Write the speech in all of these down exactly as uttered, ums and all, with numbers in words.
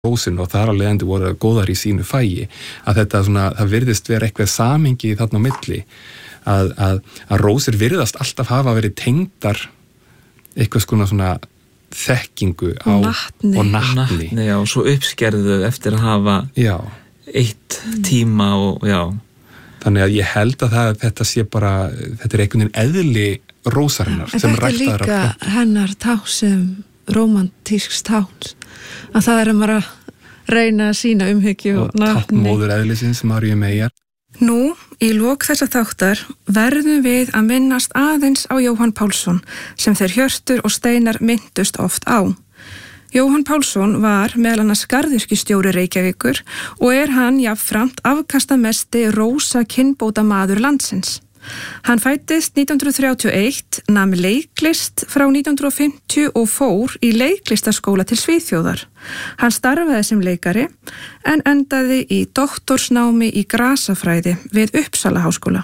rósin og þar á leiðandi voru góðar í sínu fægi, að þetta svona, það virðist vera eitthvað samhengi þarna á milli, að, að, að rósir virðast alltaf hafa verið tengdar eitthvað skona svona þekkingu á natni. og natni. natni já, og svo uppskerðu eftir að hafa já. eitt tíma og já. Þannig að ég held að það, þetta sé bara, þetta er einhvern veginn eðli rósarinnar sem ræktaðar. En þetta er líka hennar tá sem rómantísks táns, að það er að maður að reyna að sína umhyggju og, og natni. Og táknmóður eðlisins, Maríu Meyjar. Nú, í lok þessa þáttar verðum við að minnast aðeins á Jóhann Pálsson sem þeir Hjörtur og Steinar myndust oft á. Jóhann Pálsson var meðal annars garðyrkjustjóri Reykjavíkur og er hann jafnframt afkastamesti rósa kynbótamaður landsins. Hann fæddist nítján hundruð þrjátíu og eitt, nam leiklist frá nítján hundruð fimmtíu og fór í leiklistaskóla til Svíþjóðar. Hann starfaði sem leikari en endaði í doktorsnámi í grasafræði við Uppsala háskóla.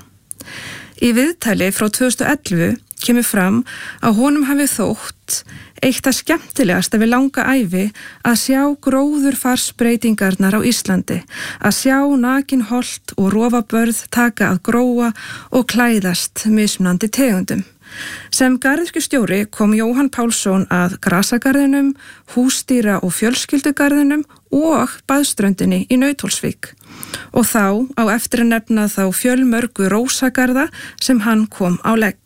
Í viðtali frá tvö þúsund og ellefu kemur fram að honum hafi þótt eitt það skemmtilegasta við langa ævi að sjá gróðurfarsbreytingarnar á Íslandi, að sjá nakin holt og rofabörð taka að gróa og klæðast mismunandi tegundum. Sem garðyrkjustjóri kom Jóhann Pálsson að grasagarðinum, húsdýra- og fjölskyldugarðinum og baðströndinni í Nauthólsvík. Og þá á eftir að nefna þá fjölmörgu rósagarða sem hann kom á legg.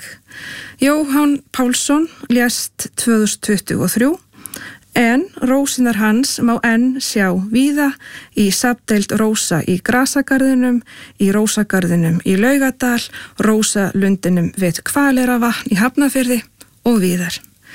Jóhann Pálsson lést tvö þúsund tuttugu og þrjú en rósinar hans má enn sjá víða í safndeild rósa í grasagarðinum, í rósagarðinum í Laugadal, rósalundinum við Hvaleyrarvatn í Hafnarfirði og víðar.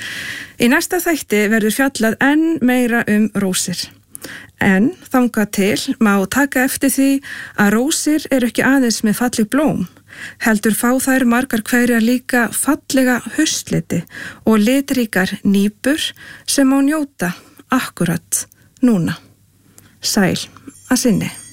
Í næsta þætti verður fjallað enn meira um rósir. En þangað til má taka eftir því að rósir eru ekki aðeins með falleg blóm, heldur fá þær margar hverjar líka fallega haustliti og litríkar nýpur sem má njóta akkurat núna. Sæl að sinni.